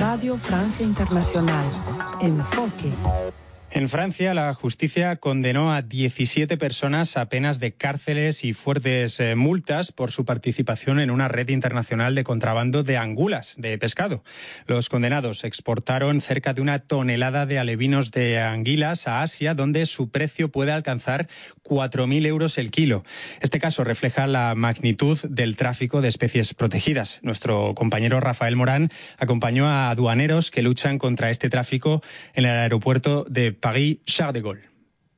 Radio Francia Internacional. Enfoque. En Francia, la justicia condenó a 17 personas a penas de cárceles y fuertes multas por su participación en una red internacional de contrabando de angulas de pescado. Los condenados exportaron cerca de 1 tonelada de alevinos de anguilas a Asia, donde su precio puede alcanzar 4.000 euros el kilo. Este caso refleja la magnitud del tráfico de especies protegidas. Nuestro compañero Rafael Morán acompañó a aduaneros que luchan contra este tráfico en el aeropuerto de París-Charles de Gaulle.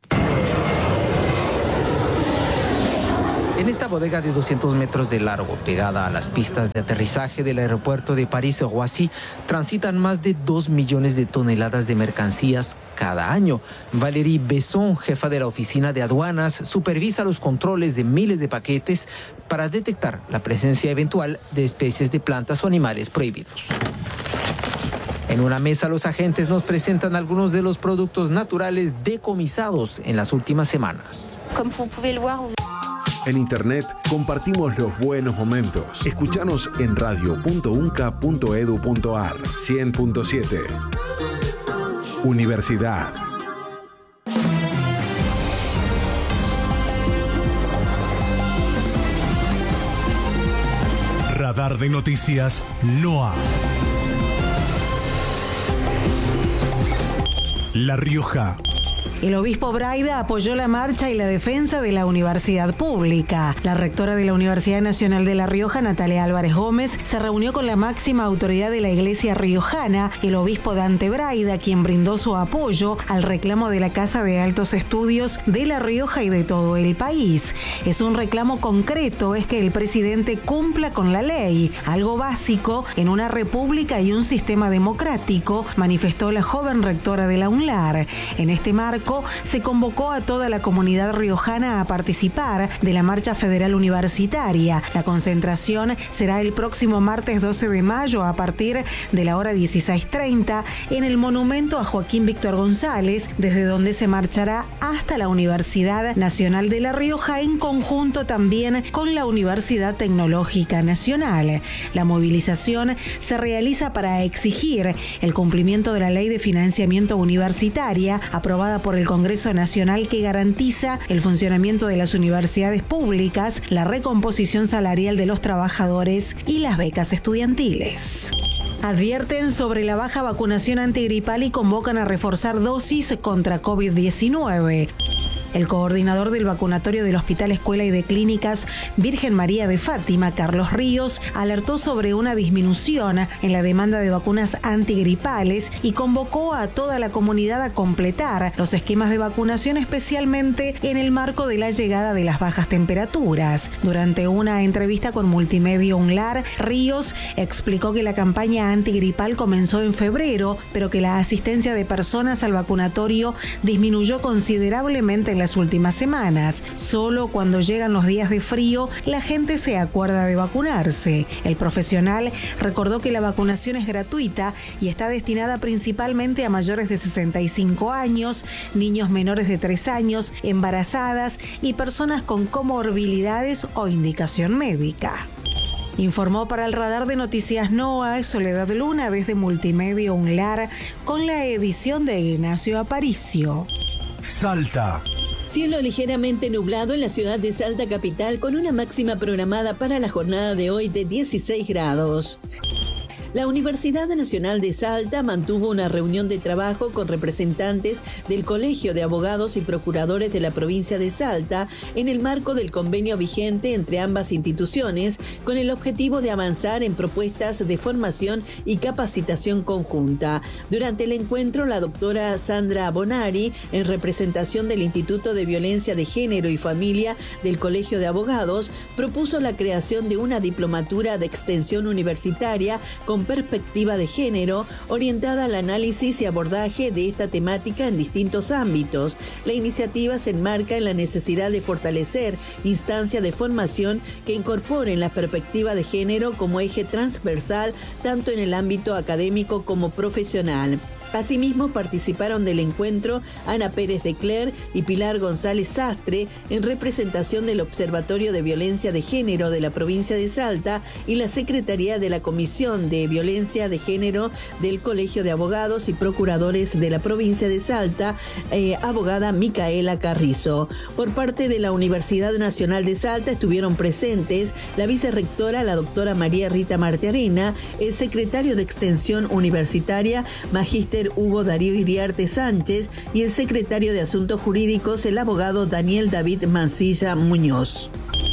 En esta bodega de 200 metros de largo, pegada a las pistas de aterrizaje del aeropuerto de París-Roissy, transitan más de 2 millones de toneladas de mercancías cada año. Valérie Besson, jefa de la oficina de aduanas, supervisa los controles de miles de paquetes para detectar la presencia eventual de especies de plantas o animales prohibidos. En una mesa, los agentes nos presentan algunos de los productos naturales decomisados en las últimas semanas. En Internet compartimos los buenos momentos. Escúchanos en radio.unca.edu.ar 100.7. Universidad. Radar de Noticias NOA. La Rioja. El obispo Braida apoyó la marcha y la defensa de la universidad pública. La rectora de la Universidad Nacional de La Rioja, Natalia Álvarez Gómez, se reunió con la máxima autoridad de la Iglesia riojana, el obispo Dante Braida, quien brindó su apoyo al reclamo de la Casa de Altos Estudios de La Rioja y de todo el país. Es un reclamo concreto, es que el presidente cumpla con la ley, algo básico en una república y un sistema democrático, manifestó la joven rectora de la UNLAR. En este marco, se convocó a toda la comunidad riojana a participar de la Marcha Federal Universitaria. La concentración será el próximo martes 12 de mayo a partir de la hora 16:30 en el monumento a Joaquín Víctor González, desde donde se marchará hasta la Universidad Nacional de La Rioja en conjunto también con la Universidad Tecnológica Nacional. La movilización se realiza para exigir el cumplimiento de la Ley de Financiamiento Universitaria aprobada por el Congreso Nacional, que garantiza el funcionamiento de las universidades públicas, la recomposición salarial de los trabajadores y las becas estudiantiles. Advierten sobre la baja vacunación antigripal y convocan a reforzar dosis contra COVID-19. El coordinador del vacunatorio del Hospital Escuela y de Clínicas Virgen María de Fátima, Carlos Ríos, alertó sobre una disminución en la demanda de vacunas antigripales y convocó a toda la comunidad a completar los esquemas de vacunación, especialmente en el marco de la llegada de las bajas temperaturas. Durante una entrevista con Multimedia UNLAR, Ríos explicó que la campaña antigripal comenzó en febrero, pero que la asistencia de personas al vacunatorio disminuyó considerablemente en las últimas semanas. Solo cuando llegan los días de frío, la gente se acuerda de vacunarse. El profesional recordó que la vacunación es gratuita y está destinada principalmente a mayores de 65 años, niños menores de 3 años, embarazadas y personas con comorbilidades o indicación médica. Informó para el Radar de Noticias NOA Soledad Luna desde Multimedia UNLAR con la edición de Ignacio Aparicio. Salta. Cielo ligeramente nublado en la ciudad de Salta capital, con una máxima programada para la jornada de hoy de 16 grados. La Universidad Nacional de Salta mantuvo una reunión de trabajo con representantes del Colegio de Abogados y Procuradores de la provincia de Salta en el marco del convenio vigente entre ambas instituciones, con el objetivo de avanzar en propuestas de formación y capacitación conjunta. Durante el encuentro, la doctora Sandra Bonari, en representación del Instituto de Violencia de Género y Familia del Colegio de Abogados, propuso la creación de una diplomatura de extensión universitaria con perspectiva de género orientada al análisis y abordaje de esta temática en distintos ámbitos. La iniciativa se enmarca en la necesidad de fortalecer instancias de formación que incorporen la perspectiva de género como eje transversal tanto en el ámbito académico como profesional. Asimismo, participaron del encuentro Ana Pérez de Cler y Pilar González Sastre en representación del Observatorio de Violencia de Género de la provincia de Salta y la Secretaría de la Comisión de Violencia de Género del Colegio de Abogados y Procuradores de la provincia de Salta, abogada Micaela Carrizo. Por parte de la Universidad Nacional de Salta estuvieron presentes la vicerrectora, la doctora María Rita Martiarena, el secretario de Extensión Universitaria, Magíster Hugo Darío Iriarte Sánchez, y el secretario de Asuntos Jurídicos, el abogado Daniel David Mancilla Muñoz.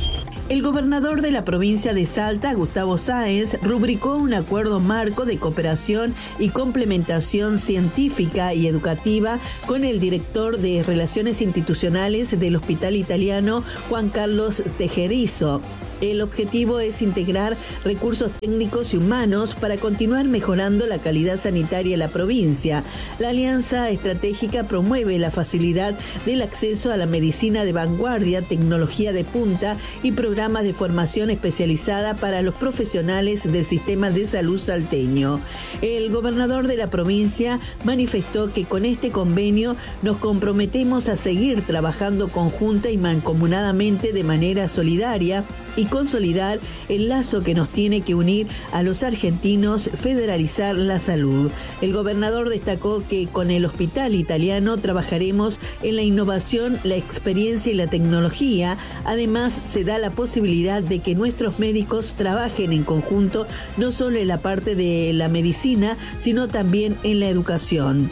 El gobernador de la provincia de Salta, Gustavo Sáenz, rubricó un acuerdo marco de cooperación y complementación científica y educativa con el director de Relaciones Institucionales del Hospital Italiano, Juan Carlos Tejerizo. El objetivo es integrar recursos técnicos y humanos para continuar mejorando la calidad sanitaria en la provincia. La alianza estratégica promueve la facilidad del acceso a la medicina de vanguardia, tecnología de punta y programas de formación especializada para los profesionales del sistema de salud salteño. El gobernador de la provincia manifestó que con este convenio nos comprometemos a seguir trabajando conjunta y mancomunadamente de manera solidaria y consolidar el lazo que nos tiene que unir a los argentinos, federalizar la salud. El gobernador destacó que con el Hospital Italiano trabajaremos en la innovación, la experiencia y la tecnología. Además, se da la posibilidad de que nuestros médicos trabajen en conjunto, no solo en la parte de la medicina, sino también en la educación.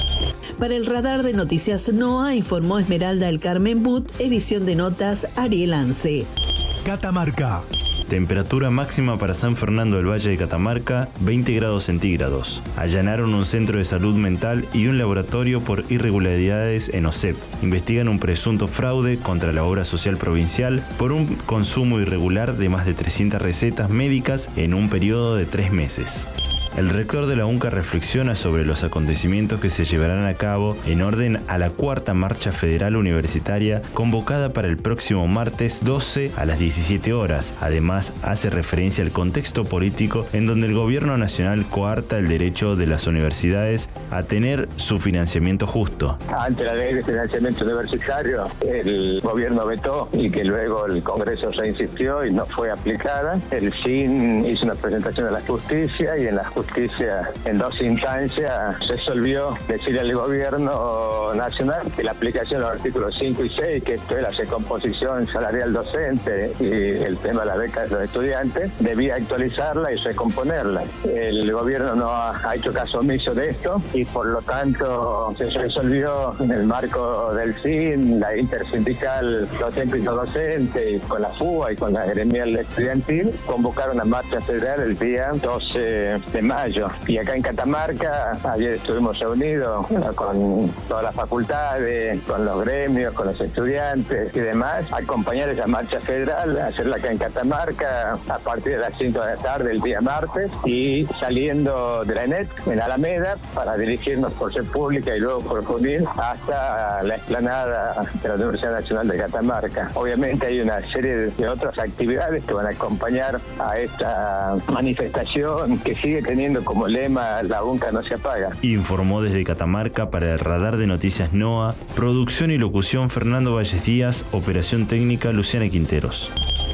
Para el radar de noticias NOA, informó Esmeralda del Carmen But, edición de notas Ariel Ance. Catamarca. Temperatura máxima para San Fernando del Valle de Catamarca, 20 grados centígrados. Allanaron un centro de salud mental y un laboratorio por irregularidades en OSEP. Investigan un presunto fraude contra la obra social provincial por un consumo irregular de más de 300 recetas médicas en un periodo de 3 meses. El rector de la UNCA reflexiona sobre los acontecimientos que se llevarán a cabo en orden a la 4ª Marcha Federal Universitaria convocada para el próximo martes 12 a las 17 horas. Además, hace referencia al contexto político en donde el gobierno nacional coarta el derecho de las universidades a tener su financiamiento justo. Ante la ley de financiamiento universitario, el gobierno vetó y que luego el Congreso reinsistió y no fue aplicada. El CIN hizo una presentación a la justicia y en la justicia en 2 instancias resolvió decirle al gobierno nacional que la aplicación de los artículos 5 y 6, que esto es la recomposición salarial docente y el tema de la beca de los estudiantes, debía actualizarla y recomponerla. El gobierno no ha hecho caso omiso de esto y por lo tanto se resolvió en el marco del CIN, la intersindical docente y no docente, y con la FUA y con la gremial estudiantil, convocar una marcha federal el día 12 de mayo. Y acá en Catamarca, ayer estuvimos reunidos con todas las facultades, con los gremios, con los estudiantes y demás, acompañar esa marcha federal, hacerla acá en Catamarca a partir de las 5 de la tarde el día martes y saliendo de la ENET en Alameda para dirigirnos por Ser Pública y luego por Junín hasta la explanada de la Universidad Nacional de Catamarca. Obviamente hay una serie de otras actividades que van a acompañar a esta manifestación que sigue teniendo como lema "La UNCA no se apaga". Informó desde Catamarca para el radar de noticias NOA, producción y locución Fernando Valles Díaz, operación técnica Luciana Quinteros.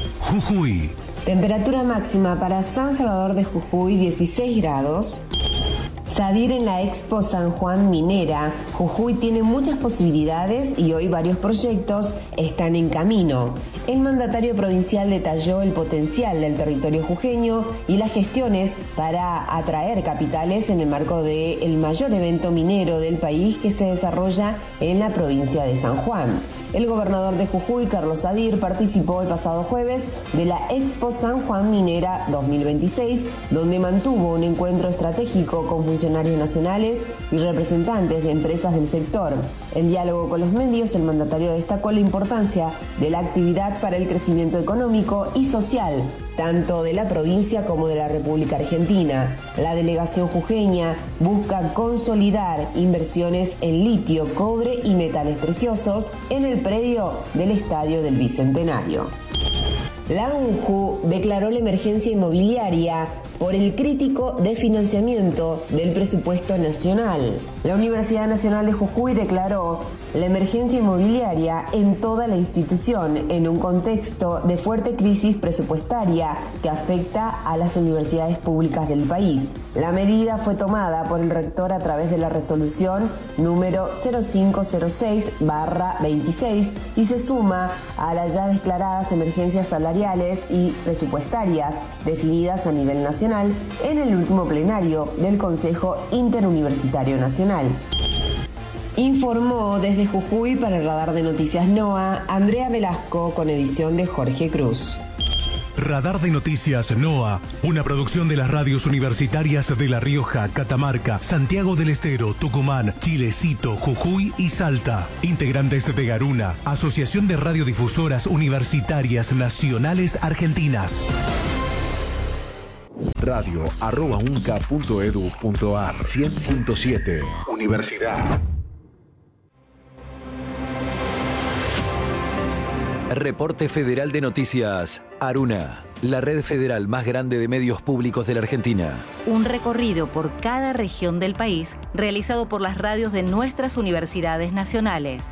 Jujuy. Temperatura máxima para San Salvador de Jujuy, 16 grados. Sadir en la Expo San Juan Minera. Jujuy tiene muchas posibilidades y hoy varios proyectos están en camino. El mandatario provincial detalló el potencial del territorio jujeño y las gestiones para atraer capitales en el marco del mayor evento minero del país que se desarrolla en la provincia de San Juan. El gobernador de Jujuy, Carlos Sadir, participó el pasado jueves de la Expo San Juan Minera 2026, donde mantuvo un encuentro estratégico con funcionarios nacionales y representantes de empresas del sector. En diálogo con los medios, el mandatario destacó la importancia de la actividad para el crecimiento económico y social, tanto de la provincia como de la República Argentina. La delegación jujeña busca consolidar inversiones en litio, cobre y metales preciosos en el predio del Estadio del Bicentenario. La UNJU declaró la emergencia inmobiliaria por el crítico desfinanciamiento del presupuesto nacional. La Universidad Nacional de Jujuy declaró la emergencia inmobiliaria en toda la institución en un contexto de fuerte crisis presupuestaria que afecta a las universidades públicas del país. La medida fue tomada por el rector a través de la resolución número 0506/26 y se suma a las ya declaradas emergencias salariales y presupuestarias definidas a nivel nacional en el último plenario del Consejo Interuniversitario Nacional. Informó desde Jujuy para el Radar de Noticias NOA, Andrea Velasco, con edición de Jorge Cruz. Radar de Noticias NOA, una producción de las radios universitarias de La Rioja, Catamarca, Santiago del Estero, Tucumán, Chilecito, Jujuy y Salta. Integrantes de Garuna, Asociación de Radiodifusoras Universitarias Nacionales Argentinas. radio@unca.edu.ar 100.7 Universidad. Reporte Federal de Noticias, Aruna, la red federal más grande de medios públicos de la Argentina. Un recorrido por cada región del país realizado por las radios de nuestras universidades nacionales.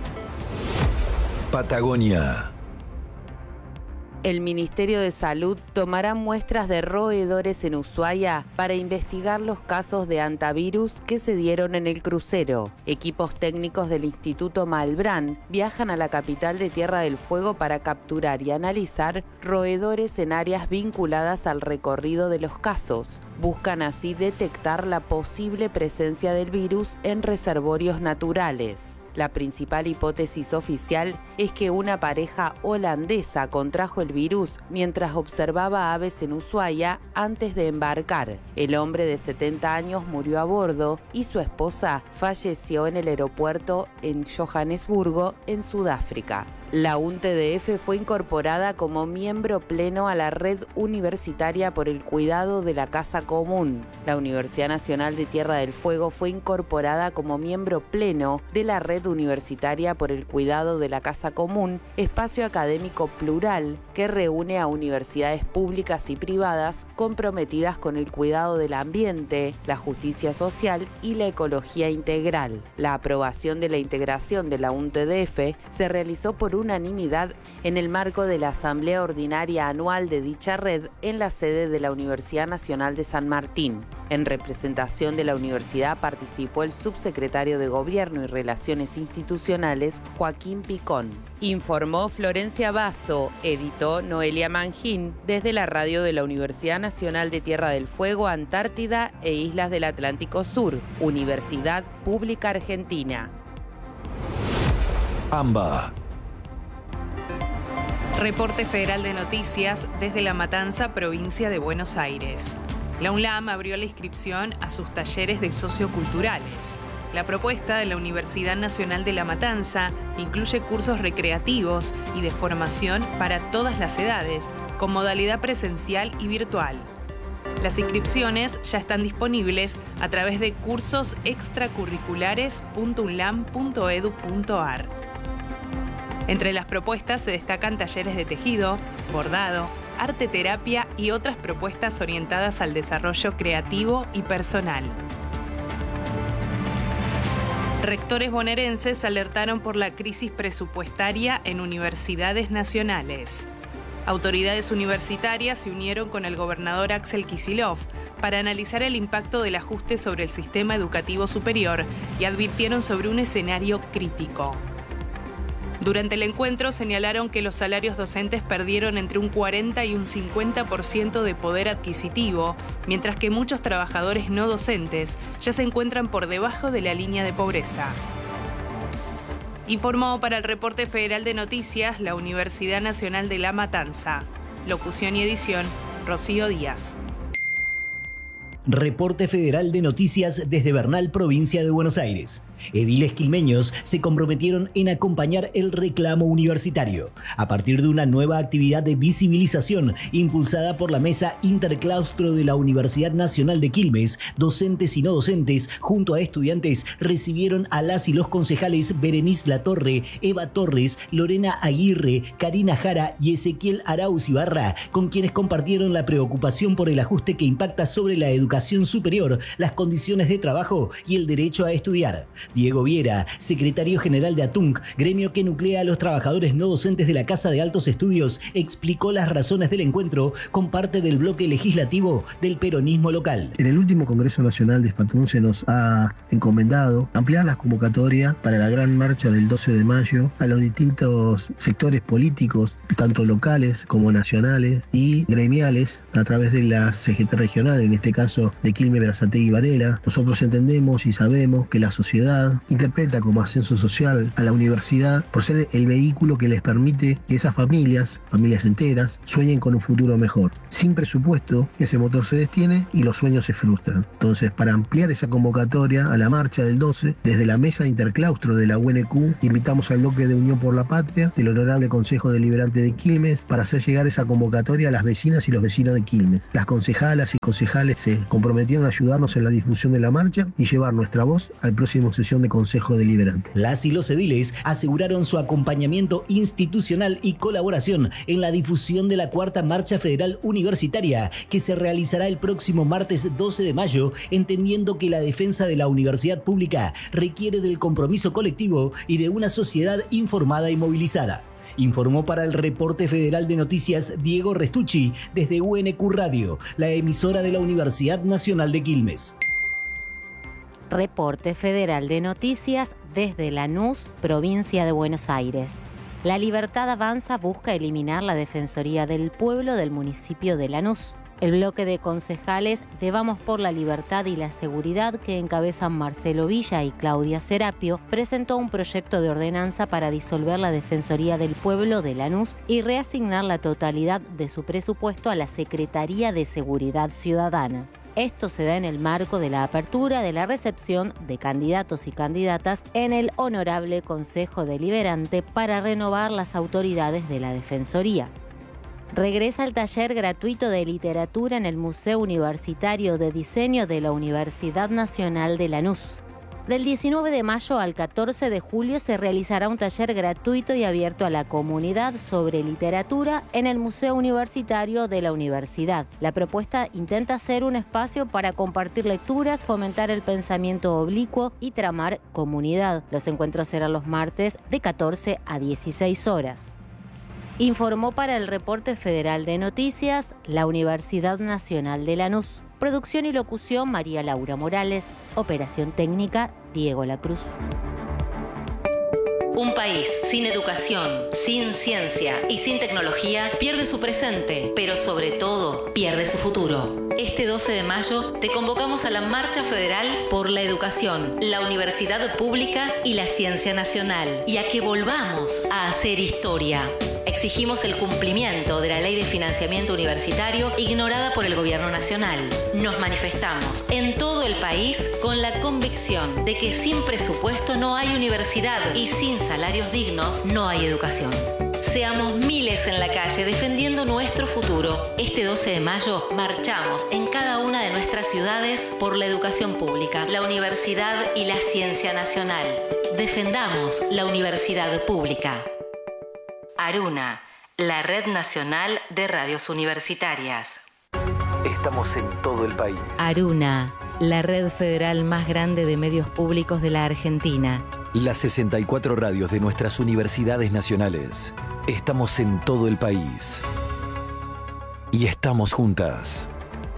Patagonia. El Ministerio de Salud tomará muestras de roedores en Ushuaia para investigar los casos de hantavirus que se dieron en el crucero. Equipos técnicos del Instituto Malbrán viajan a la capital de Tierra del Fuego para capturar y analizar roedores en áreas vinculadas al recorrido de los casos. Buscan así detectar la posible presencia del virus en reservorios naturales. La principal hipótesis oficial es que una pareja holandesa contrajo el virus mientras observaba aves en Ushuaia antes de embarcar. El hombre de 70 años murió a bordo y su esposa falleció en el aeropuerto en Johannesburgo, en Sudáfrica. La UNTDF fue incorporada como miembro pleno a la Red Universitaria por el Cuidado de la Casa Común. La Universidad Nacional de Tierra del Fuego fue incorporada como miembro pleno de la Red Universitaria por el Cuidado de la Casa Común, espacio académico plural que reúne a universidades públicas y privadas comprometidas con el cuidado del ambiente, la justicia social y la ecología integral. La aprobación de la integración de la UNTDF se realizó por unanimidad en el marco de la Asamblea Ordinaria Anual de dicha red en la sede de la Universidad Nacional de San Martín. En representación de la universidad participó el subsecretario de Gobierno y Relaciones Institucionales, Joaquín Picón. Informó Florencia Basso, editó Noelia Mangín, desde la radio de la Universidad Nacional de Tierra del Fuego, Antártida e Islas del Atlántico Sur, Universidad Pública Argentina. AMBA. Reporte Federal de Noticias desde La Matanza, provincia de Buenos Aires. La UNLAM abrió la inscripción a sus talleres de socioculturales. La propuesta de la Universidad Nacional de La Matanza incluye cursos recreativos y de formación para todas las edades, con modalidad presencial y virtual. Las inscripciones ya están disponibles a través de cursosextracurriculares.unlam.edu.ar. Entre las propuestas se destacan talleres de tejido, bordado, arte terapia y otras propuestas orientadas al desarrollo creativo y personal. Rectores bonaerenses alertaron por la crisis presupuestaria en universidades nacionales. Autoridades universitarias se unieron con el gobernador Axel Kicillof para analizar el impacto del ajuste sobre el sistema educativo superior y advirtieron sobre un escenario crítico. Durante el encuentro señalaron que los salarios docentes perdieron entre un 40 y un 50% de poder adquisitivo, mientras que muchos trabajadores no docentes ya se encuentran por debajo de la línea de pobreza. Informó para el Reporte Federal de Noticias la Universidad Nacional de La Matanza. Locución y edición, Rocío Díaz. Reporte Federal de Noticias desde Bernal, provincia de Buenos Aires. Ediles quilmeños se comprometieron en acompañar el reclamo universitario a partir de una nueva actividad de visibilización impulsada por la Mesa Interclaustro de la Universidad Nacional de Quilmes. Docentes y no docentes, junto a estudiantes, recibieron a las y los concejales Berenice Latorre, Eva Torres, Lorena Aguirre, Karina Jara y Ezequiel Arauz Ibarra, con quienes compartieron la preocupación por el ajuste que impacta sobre la educación superior, las condiciones de trabajo y el derecho a estudiar. Diego Viera, secretario general de ATUNC, gremio que nuclea a los trabajadores no docentes de la Casa de Altos Estudios, explicó las razones del encuentro con parte del bloque legislativo del peronismo local. En el último Congreso Nacional de FATUN se nos ha encomendado ampliar las convocatorias para la gran marcha del 12 de mayo a los distintos sectores políticos, tanto locales como nacionales y gremiales, a través de la CGT regional, en este caso de Quilmes, Berazategui y Varela. Nosotros entendemos y sabemos que la sociedad interpreta como ascenso social a la universidad por ser el vehículo que les permite que esas familias enteras, sueñen con un futuro mejor. Sin presupuesto, ese motor se detiene y los sueños se frustran. Entonces, para ampliar esa convocatoria a la marcha del 12, desde la Mesa de Interclaustro de la UNQ, invitamos al bloque de Unión por la Patria, del Honorable Consejo Deliberante de Quilmes, para hacer llegar esa convocatoria a las vecinas y los vecinos de Quilmes. Las concejalas y concejales se comprometieron a ayudarnos en la difusión de la marcha y llevar nuestra voz al próximo sesión de Consejo Deliberante. Las y los ediles aseguraron su acompañamiento institucional y colaboración en la difusión de la Cuarta Marcha Federal Universitaria, que se realizará el próximo martes 12 de mayo, entendiendo que la defensa de la universidad pública requiere del compromiso colectivo y de una sociedad informada y movilizada. Informó para el Reporte Federal de Noticias Diego Restucci desde UNQ Radio, la emisora de la Universidad Nacional de Quilmes. Reporte Federal de Noticias desde Lanús, provincia de Buenos Aires. La Libertad Avanza busca eliminar la Defensoría del Pueblo del municipio de Lanús. El bloque de concejales de Vamos por la Libertad y la Seguridad, que encabezan Marcelo Villa y Claudia Serapio, presentó un proyecto de ordenanza para disolver la Defensoría del Pueblo de Lanús y reasignar la totalidad de su presupuesto a la Secretaría de Seguridad Ciudadana. Esto se da en el marco de la apertura de la recepción de candidatos y candidatas en el Honorable Consejo Deliberante para renovar las autoridades de la Defensoría. Regresa el taller gratuito de literatura en el Museo Universitario de Diseño de la Universidad Nacional de Lanús. Del 19 de mayo al 14 de julio se realizará un taller gratuito y abierto a la comunidad sobre literatura en el Museo Universitario de la Universidad. La propuesta intenta ser un espacio para compartir lecturas, fomentar el pensamiento oblicuo y tramar comunidad. Los encuentros serán los martes de 14 a 16 horas. Informó para el Reporte Federal de Noticias la Universidad Nacional de Lanús. Producción y locución María Laura Morales. Operación técnica Diego Lacruz. Un país sin educación, sin ciencia y sin tecnología pierde su presente, pero sobre todo pierde su futuro. Este 12 de mayo te convocamos a la Marcha Federal por la Educación, la Universidad Pública y la Ciencia Nacional, y a que volvamos a hacer historia. Exigimos el cumplimiento de la Ley de Financiamiento Universitario ignorada por el Gobierno Nacional. Nos manifestamos en todo el país con la convicción de que sin presupuesto no hay universidad y sin salarios dignos no hay educación. Seamos miles en la calle defendiendo nuestro futuro. Este 12 de mayo marchamos en cada una de nuestras ciudades por la educación pública, la universidad y la ciencia nacional. Defendamos la universidad pública. Aruna, la Red Nacional de Radios Universitarias. Estamos en todo el país. Aruna, la red federal más grande de medios públicos de la Argentina. Las 64 radios de nuestras universidades nacionales. Estamos en todo el país. Y estamos juntas.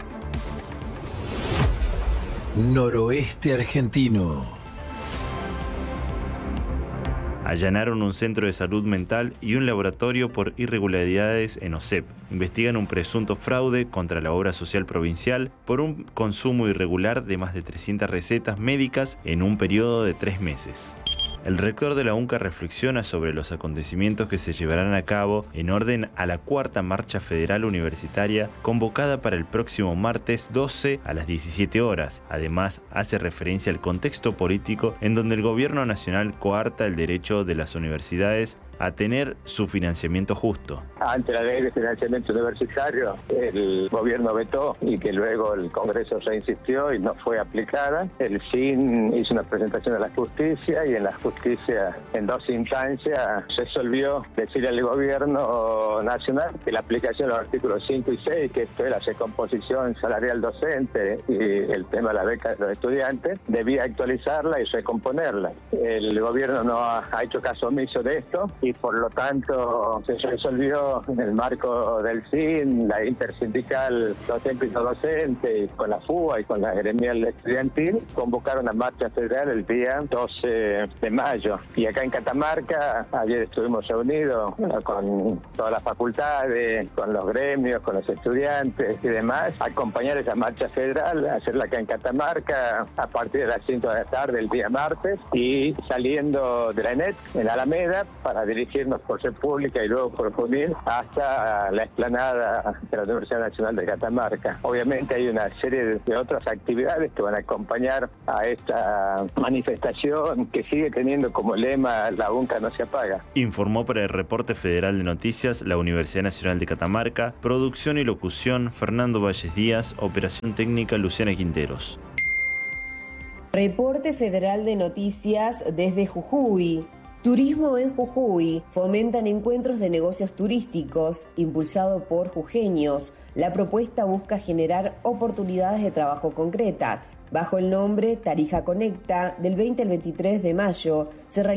Noroeste Argentino. Allanaron un centro de salud mental y un laboratorio por irregularidades en OSEP. Investigan un presunto fraude contra la obra social provincial por un consumo irregular de más de 300 recetas médicas en un periodo de 3 meses. El rector de la UNCA reflexiona sobre los acontecimientos que se llevarán a cabo en orden a la cuarta marcha federal universitaria convocada para el próximo martes 12 a las 17 horas. Además, hace referencia al contexto político en donde el gobierno nacional coarta el derecho de las universidades a tener su financiamiento justo. Ante la ley de financiamiento universitario, el gobierno vetó y que luego el Congreso reinsistió y no fue aplicada. El CIN hizo una presentación a la justicia y en la justicia, en 2 instancias, resolvió decirle al gobierno nacional que la aplicación de los artículos 5 y 6, que esto es la recomposición salarial docente y el tema de la beca de los estudiantes, debía actualizarla y recomponerla. El gobierno no ha hecho caso omiso de esto y por lo tanto se resolvió en el marco del CIN, la intersindical docente y no docente, y con la FUA y con la gremial estudiantil, convocaron una marcha federal el día 12 de mayo. Y acá en Catamarca, ayer estuvimos reunidos con todas las facultades, con los gremios, con los estudiantes y demás, a acompañar esa marcha federal, hacerla acá en Catamarca a partir de las 5 de la tarde el día martes y saliendo de la ENET en Alameda para dirigirnos por República y luego por Junín hasta la explanada de la Universidad Nacional de Catamarca. Obviamente hay una serie de otras actividades que van a acompañar a esta manifestación que sigue teniendo como lema "La UNCA no se apaga". Informó para el Reporte Federal de Noticias la Universidad Nacional de Catamarca, producción y locución Fernando Valles Díaz, operación técnica Luciana Quinteros. Reporte Federal de Noticias desde Jujuy. Turismo en Jujuy. Fomentan encuentros de negocios turísticos, impulsado por jujeños. La propuesta busca generar oportunidades de trabajo concretas. Bajo el nombre Tarija Conecta, del 20 al 23 de mayo, se realiza